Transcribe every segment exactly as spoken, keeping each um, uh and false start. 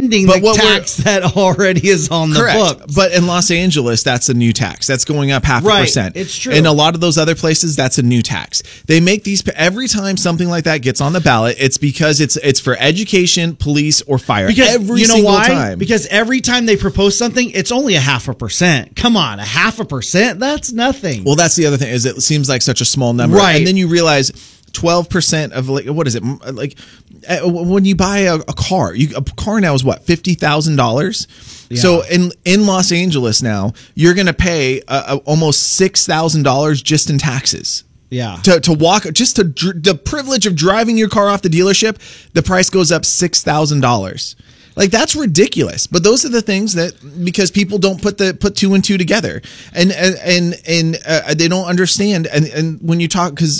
extending but the tax that already is on the correct. book. But in Los Angeles, that's a new tax. That's going up half right. a percent. It's true. In a lot of those other places, that's a new tax. They make these every time something like that gets on the ballot. It's because it's it's for education, police, or fire. Because every you know single why? time. Because every time they propose something, it's only a half a percent. Come on, a half a percent? That's nothing. Well, that's the other thing, is it seems like such a small number. Right. And then you realize twelve percent of, like, what is it? Like, when you buy a, a car, you, a car now is what, fifty thousand dollars? Yeah. So in, in Los Angeles now, you're going to pay uh, uh, almost six thousand dollars just in taxes. Yeah. To to walk, just to dr- the privilege of driving your car off the dealership, the price goes up six thousand dollars. Like, that's ridiculous. But those are the things that, because people don't put the put two and two together, and and and, and uh, they don't understand. And and when you talk, because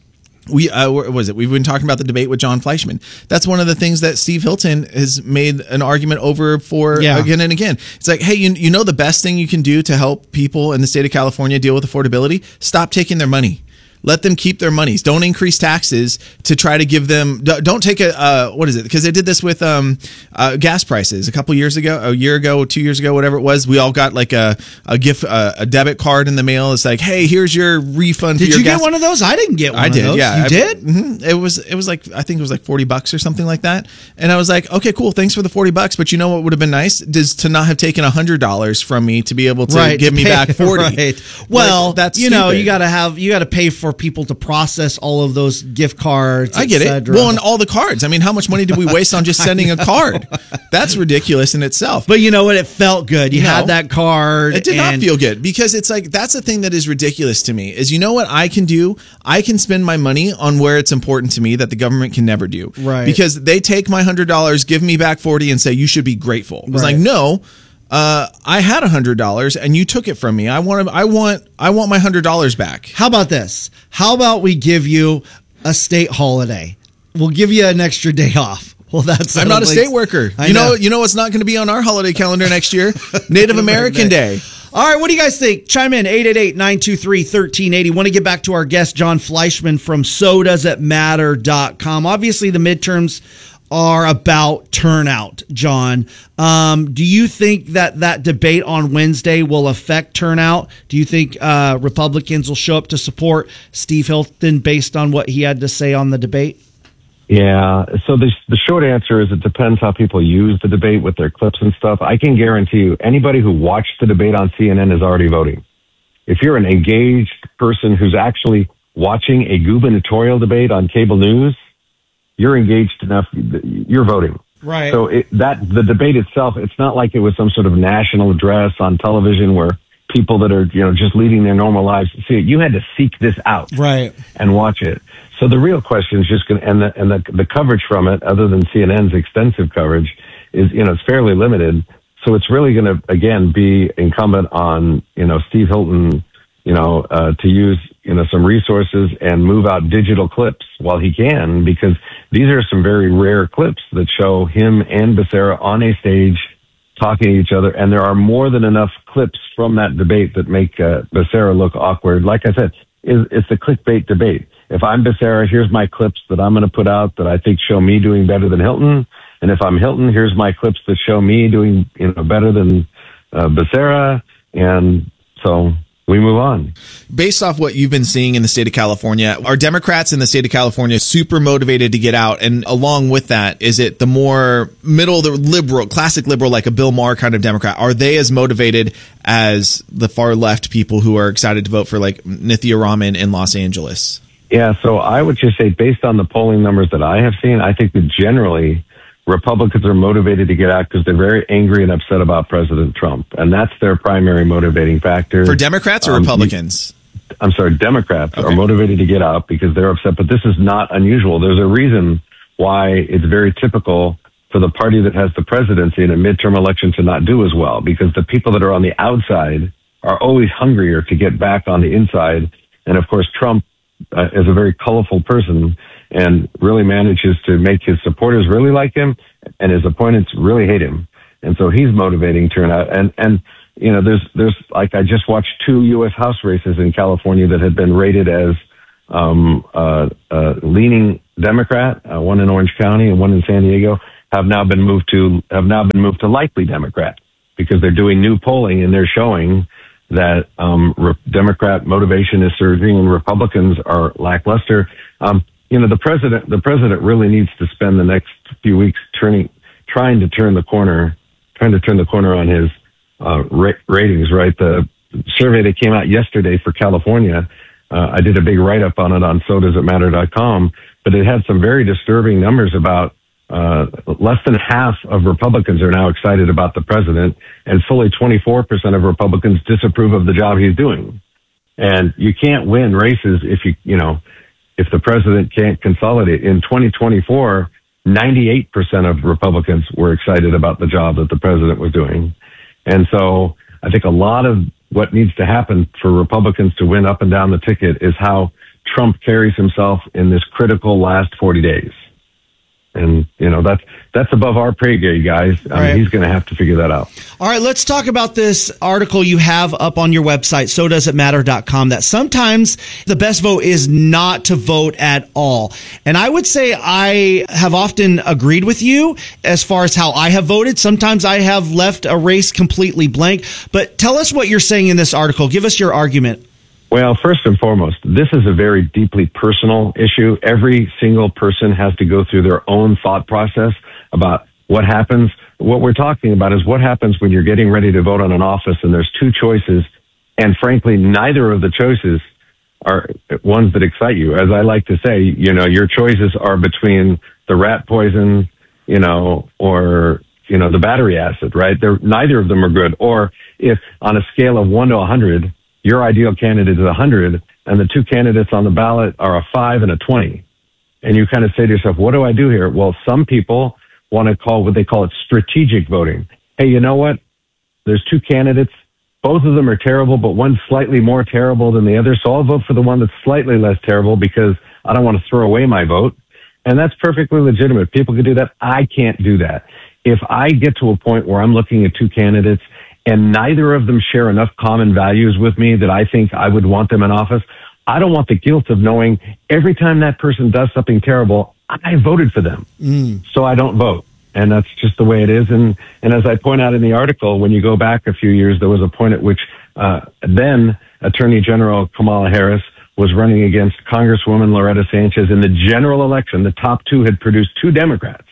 we uh, what was it? We've been talking about the debate with John Fleischman. That's one of the things that Steve Hilton has made an argument over for yeah. again and again. It's like, hey, you you know the best thing you can do to help people in the state of California deal with affordability? Stop taking their money. Let them keep their monies. Don't increase taxes to try to give them. Don't take a uh, what is it? Because they did this with um, uh, gas prices a couple years ago, a year ago, two years ago, whatever it was. We all got like a a gift, uh, a debit card in the mail. It's like, hey, here's your refund. Did for your you gas. get one of those? I didn't get one. I of did. those. Yeah, you I, did. Mm-hmm. It was it was like I think it was like forty bucks or something like that. And I was like, okay, cool. Thanks for the forty bucks. But you know what would have been nice is to not have taken a hundred dollars from me to be able to right, give to me pay, back forty. Right. Well, like, that's you know stupid. you got to have you got to pay for people to process all of those gift cards. I get it. Well, and all the cards. I mean, how much money did we waste on just sending a card? That's ridiculous in itself. But you know what? It felt good. You No, had that card. It did not and- feel good, because it's like, that's the thing that is ridiculous to me is, you know what I can do? I can spend my money on where it's important to me that the government can never do. Right. Because they take my one hundred dollars, give me back forty, and say, you should be grateful. It's Right. like, no. Uh, I had one hundred dollars and you took it from me. I want I want I want my one hundred dollars back. How about this? How about we give you a state holiday? We'll give you an extra day off. Well, that's I'm not a state worker. I you know, know. you know what's not going to be on our holiday calendar next year? Native American Day. All right, what do you guys think? Chime in, eight eight eight, nine two three, one three eight zero. Want to get back to our guest, John Fleischman from so does it matter dot com. Obviously, the midterms are about turnout, John. Um, do you think that that debate on Wednesday will affect turnout? Do you think uh, Republicans will show up to support Steve Hilton based on what he had to say on the debate? Yeah. So the, the short answer is it depends how people use the debate with their clips and stuff. I can guarantee you anybody who watched the debate on C N N is already voting. If you're an engaged person who's actually watching a gubernatorial debate on cable news, you're engaged enough, you're voting. Right. So it, that the debate itself, it's not like it was some sort of national address on television where people that are, you know, just leading their normal lives see it. You had to seek this out, right, and watch it. So the real question is just going to, and the and the the coverage from it, other than C N N's extensive coverage, is, you know, it's fairly limited. So it's really going to again be incumbent on, you know, Steve Hilton, you know, uh, to use, you know, some resources and move out digital clips while he can, because these are some very rare clips that show him and Becerra on a stage talking to each other. And there are more than enough clips from that debate that make uh, Becerra look awkward. Like I said, it's, it's a clickbait debate. If I'm Becerra, here's my clips that I'm going to put out that I think show me doing better than Hilton. And if I'm Hilton, here's my clips that show me doing, you know, better than uh, Becerra. And so we move on. Based off what you've been seeing in the state of California, are Democrats in the state of California super motivated to get out? And along with that, is it the more middle, the liberal, classic liberal, like a Bill Maher kind of Democrat? Are they as motivated as the far left people who are excited to vote for like Nithya Raman in Los Angeles? Yeah, so I would just say based on the polling numbers that I have seen, I think that generally Republicans are motivated to get out because they're very angry and upset about President Trump. And that's their primary motivating factor. For Democrats or um, Republicans? I'm sorry, Democrats Okay. are motivated to get out because they're upset. But this is not unusual. There's a reason why it's very typical for the party that has the presidency in a midterm election to not do as well, because the people that are on the outside are always hungrier to get back on the inside. And of course, Trump uh, is a very colorful person and really manages to make his supporters really like him and his opponents really hate him. And so he's motivating turnout. And, and, you know, there's, there's like, I just watched two U S House races in California that had been rated as, um, uh, uh, leaning Democrat, uh, one in Orange County and one in San Diego. have now been moved to have now been moved to likely Democrat because they're doing new polling and they're showing that um, Re- Democrat motivation is surging and Republicans are lackluster. Um, you know, the president the president really needs to spend the next few weeks turning trying to turn the corner, trying to turn the corner on his uh, ra- ratings. Right, the survey that came out yesterday for California. Uh, I did a big write-up on it on so does it matter dot com, but it had some very disturbing numbers about uh, less than half of Republicans are now excited about the president, and fully twenty-four percent of Republicans disapprove of the job he's doing. And you can't win races if you, you know, if the president can't consolidate. In twenty twenty-four, ninety-eight percent of Republicans were excited about the job that the president was doing. And so I think a lot of what needs to happen for Republicans to win up and down the ticket is how Trump carries himself in this critical last forty days. And, you know, that's, that's above our pay grade, guys. I mean, right. He's going to have to figure that out. All right, let's talk about this article you have up on your website, so does it matter dot com, that sometimes the best vote is not to vote at all. And I would say I have often agreed with you as far as how I have voted. Sometimes I have left a race completely blank. But tell us what you're saying in this article. Give us your argument. Well, first and foremost, this is a very deeply personal issue. Every single person has to go through their own thought process about what happens. What we're talking about is what happens when you're getting ready to vote on an office and there's two choices. And frankly, neither of the choices are ones that excite you. As I like to say, you know, your choices are between the rat poison, you know, or, you know, the battery acid, right? They're, neither of them are good. Or if on a scale of one to a hundred, your ideal candidate is a hundred, and the two candidates on the ballot are a five and a twenty. And you kind of say to yourself, what do I do here? Well, some people want to call what they call it strategic voting. Hey, you know what? There's two candidates. Both of them are terrible, but one's slightly more terrible than the other. So I'll vote for the one that's slightly less terrible because I don't want to throw away my vote. And that's perfectly legitimate. People can do that. I can't do that. If I get to a point where I'm looking at two candidates and neither of them share enough common values with me that I think I would want them in office, I don't want the guilt of knowing every time that person does something terrible, I voted for them. Mm. So I don't vote. And that's just the way it is. And, and as I point out in the article, when you go back a few years, there was a point at which uh, then Attorney General Kamala Harris was running against Congresswoman Loretta Sanchez in the general election. The top two had produced two Democrats.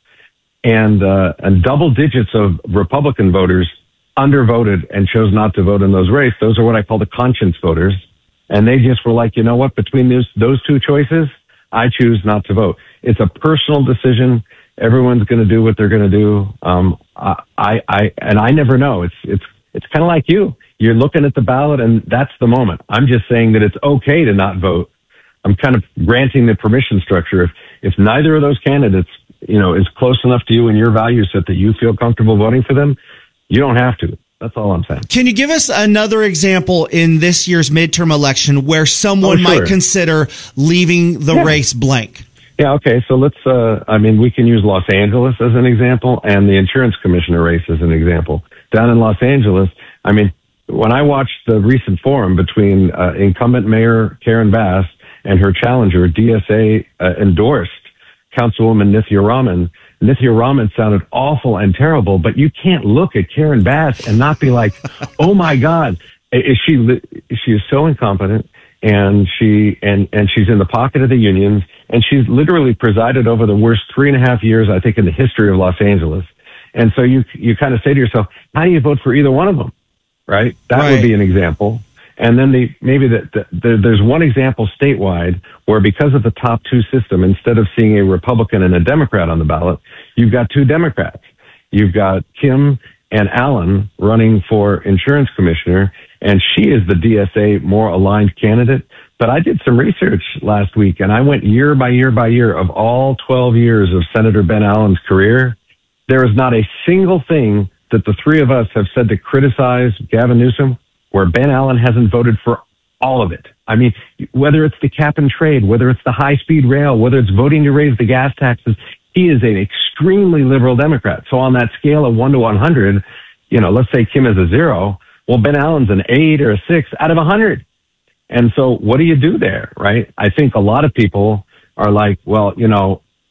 And, uh, and double digits of Republican voters undervoted and chose not to vote in those races. Those are what I call the conscience voters. And they just were like, you know what, between those, those two choices, I choose not to vote. It's a personal decision. Everyone's going to do what they're going to do. Um, I, I, and I never know. It's, it's, it's kind of like you. You're looking at the ballot and that's the moment. I'm just saying that it's okay to not vote. I'm kind of granting the permission structure. If, if neither of those candidates, you know, is close enough to you and your value set that you feel comfortable voting for them, you don't have to. That's all I'm saying. Can you give us another example in this year's midterm election where someone oh, sure. might consider leaving the yeah. race blank? Yeah, okay. So let's, uh, I mean, we can use Los Angeles as an example and the insurance commissioner race as an example. Down in Los Angeles, I mean, when I watched the recent forum between uh, incumbent Mayor Karen Bass and her challenger, D S A uh, endorsed Councilwoman Nithya Raman, Nithya Raman sounded awful and terrible, but you can't look at Karen Bass and not be like, oh my God, is she, she is so incompetent and she, and, and she's in the pocket of the unions and she's literally presided over the worst three and a half years, I think, in the history of Los Angeles. And so you, you kind of say to yourself, how do you vote for either one of them? Right? That right. would be an example. And then the, maybe the, the, the, there's one example statewide where because of the top two system, instead of seeing a Republican and a Democrat on the ballot, you've got two Democrats. You've got Kim and Alan running for insurance commissioner, and she is the D S A more aligned candidate. But I did some research last week, and I went year by year by year of all twelve years of Senator Ben Allen's career. There is not a single thing that the three of us have said to criticize Gavin Newsom where Ben Allen hasn't voted for all of it. I mean, whether it's the cap and trade, whether it's the high-speed rail, whether it's voting to raise the gas taxes, he is an extremely liberal Democrat. So on that scale of one to one hundred, you know, let's say Kim is a zero. Well, Ben Allen's an eight or a six out of one hundred. And so what do you do there, right? I think a lot of people are like, well, you know,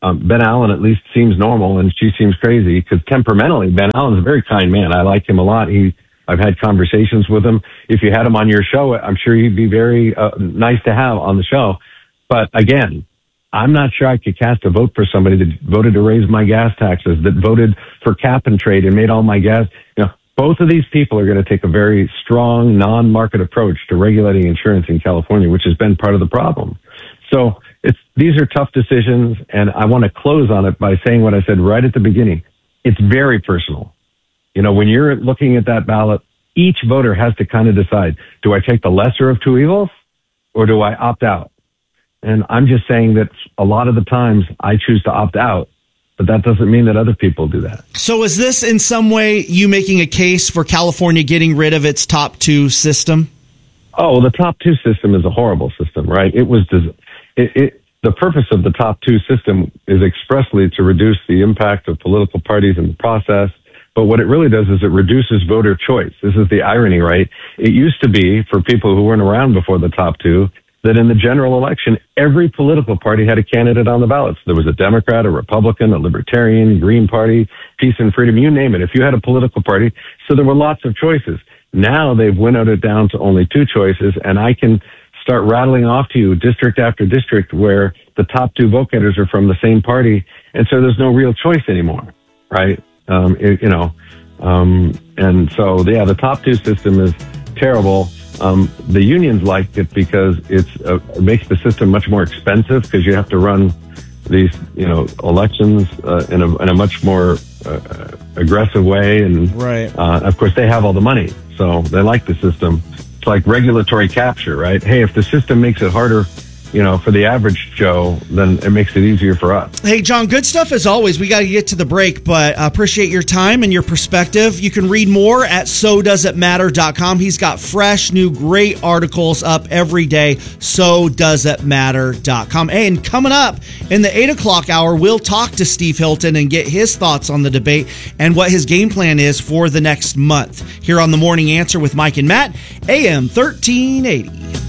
um, Ben Allen at least seems normal, and she seems crazy because temperamentally, Ben Allen's a very kind man. I like him a lot. He, I've had conversations with him. If you had him on your show, I'm sure he'd be very uh, nice to have on the show. But again, I'm not sure I could cast a vote for somebody that voted to raise my gas taxes, that voted for cap and trade and made all my gas. You know, both of these people are going to take a very strong non-market approach to regulating insurance in California, which has been part of the problem. So it's, these are tough decisions, and I want to close on it by saying what I said right at the beginning. It's very personal. You know, when you're looking at that ballot, each voter has to kind of decide, do I take the lesser of two evils or do I opt out? And I'm just saying that a lot of the times I choose to opt out, but that doesn't mean that other people do that. So is this in some way you making a case for California getting rid of its top two system? Oh, the top two system is a horrible system, right? It was, it, it, the purpose of the top two system is expressly to reduce the impact of political parties in the process. But what it really does is it reduces voter choice. This is the irony, right? It used to be, for people who weren't around before the top two, that in the general election, every political party had a candidate on the ballots. There was a Democrat, a Republican, a Libertarian, Green Party, Peace and Freedom, you name it. If you had a political party, so there were lots of choices. Now they've winnowed it down to only two choices, and I can start rattling off to you district after district where the top two vote getters are from the same party, and so there's no real choice anymore, right? Um, it, you know, um, and so, yeah, the top two system is terrible. Um, the unions like it because it's uh, it makes the system much more expensive because you have to run these, you know, elections uh, in a in a much more uh, aggressive way, and right. Uh, of course they have all the money, so they like the system. It's like regulatory capture, right? Hey, if the system makes it harder, you know, for the average Joe, then it makes it easier for us. Hey, John, good stuff as always. We got to get to the break, but I appreciate your time and your perspective. You can read more at so does it matter dot com. He's got fresh, new, great articles up every day, so does it matter dot com. Hey, and coming up in the eight o'clock hour, we'll talk to Steve Hilton and get his thoughts on the debate and what his game plan is for the next month. Here on The Morning Answer with Mike and Matt, A M thirteen eighty.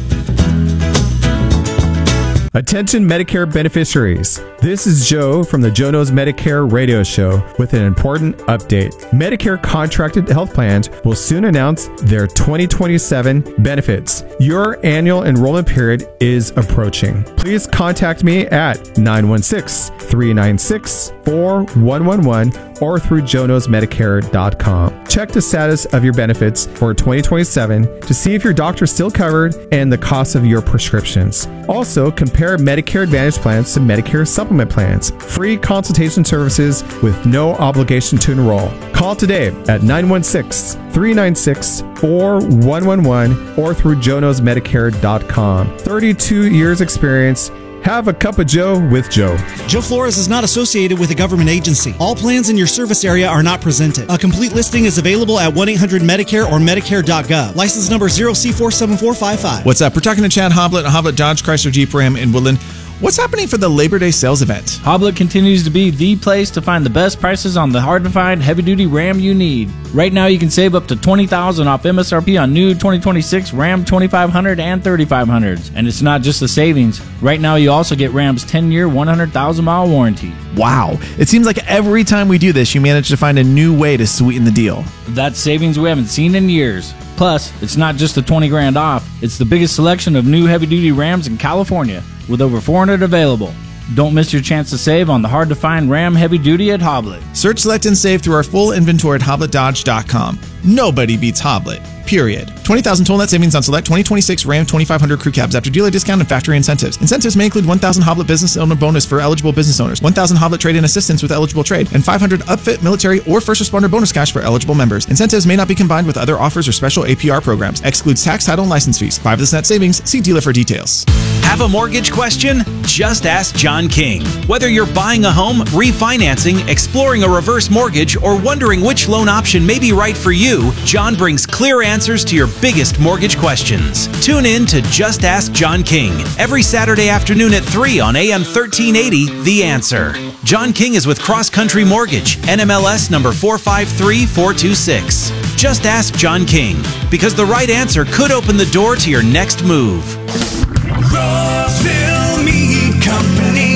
Attention Medicare beneficiaries. This is Joe from the Joe Knows Medicare radio show with an important update. Medicare contracted health plans will soon announce their twenty twenty-seven benefits. Your annual enrollment period is approaching. Please contact me at nine one six, three nine six, four one one one or through joe knows medicare dot com. Check the status of your benefits for twenty twenty-seven to see if your doctor is still covered and the cost of your prescriptions. Also, compare Medicare Advantage plans to Medicare Supplement plans. Free consultation services with no obligation to enroll. Call today at nine one six, three nine six, four one one one or through joe knows medicare dot com. thirty-two years experience. Have a cup of Joe with Joe. Joe Flores is not associated with a government agency. All plans in your service area are not presented. A complete listing is available at one eight hundred Medicare or medicare dot gov. License number zero C four seven four five five. What's up? We're talking to Chad Hoblet, Hoblet Dodge Chrysler Jeep Ram in Woodland. What's happening for the Labor Day sales event? Hoblet continues to be the place to find the best prices on the hard-to-find heavy-duty Ram you need. Right now, you can save up to twenty thousand dollars off M S R P on new twenty twenty-six Ram twenty-five hundred and thirty-five hundreds. And it's not just the savings. Right now, you also get Ram's ten-year, one hundred thousand mile warranty. Wow. It seems like every time we do this, you manage to find a new way to sweeten the deal. That's savings we haven't seen in years. Plus, it's not just the twenty grand off. It's the biggest selection of new heavy-duty Rams in California, with over four hundred available. Don't miss your chance to save on the hard-to-find Ram Heavy Duty at Hoblet. Search, select, and save through our full inventory at hoblet dodge dot com. Nobody beats Hoblet. Period. twenty thousand total net savings on select twenty twenty-six Ram twenty-five hundred crew cabs after dealer discount and factory incentives. Incentives may include one thousand Hoblet business owner bonus for eligible business owners, one thousand Hoblet trade-in assistance with eligible trade, and five hundred upfit, military, or first responder bonus cash for eligible members. Incentives may not be combined with other offers or special A P R programs. Excludes tax, title, and license fees. Five of the net savings. See dealer for details. Have a mortgage question? Just ask John King. Whether you're buying a home, refinancing, exploring a reverse mortgage, or wondering which loan option may be right for you, John brings clear answers to your biggest mortgage questions. Tune in to Just Ask John King every Saturday afternoon at three on A M thirteen eighty, The Answer. John King is with Cross Country Mortgage, N M L S number four five three four two six. Just ask John King, because the right answer could open the door to your next move. Roseville Meat Company,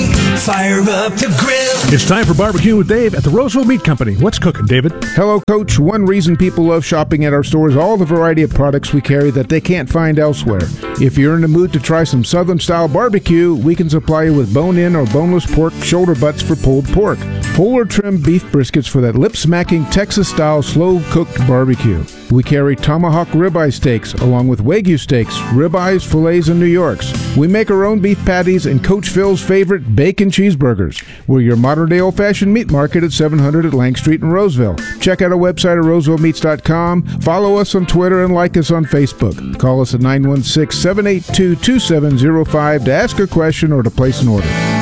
Fire up the grill. It's time for Barbecue with Dave at the Roseville Meat Company. What's cooking, David? Hello, Coach. One reason people love shopping at our store is all the variety of products we carry that they can't find elsewhere. If you're in the mood to try some Southern-style barbecue, we can supply you with bone-in or boneless pork shoulder butts for pulled pork, pull or trim beef briskets for that lip-smacking Texas-style slow-cooked barbecue. We carry tomahawk ribeye steaks along with Wagyu steaks, ribeyes, fillets, and New Yorks. We make our own beef patties and Coach Phil's favorite bacon cheeseburgers. We're your modern-day old-fashioned meat market at seven hundred at Lang Street in Roseville. Check out our website at roseville meats dot com. Follow us on Twitter and like us on Facebook. Call us at nine one six, seven eight two, two seven zero five to ask a question or to place an order.